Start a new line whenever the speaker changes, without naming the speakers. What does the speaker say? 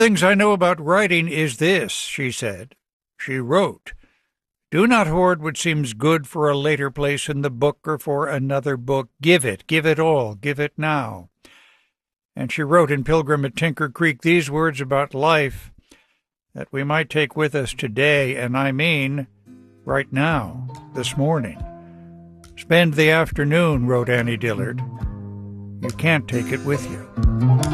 Things I know about writing is this, she said. She wrote, "Do not hoard what seems good for a later place in the book or for another book. Give it all, give it now." And she wrote in Pilgrim at Tinker Creek these words about life that we might take with us today, and I mean right now, this morning. "Spend the afternoon," wrote Annie Dillard. "You can't take it with you."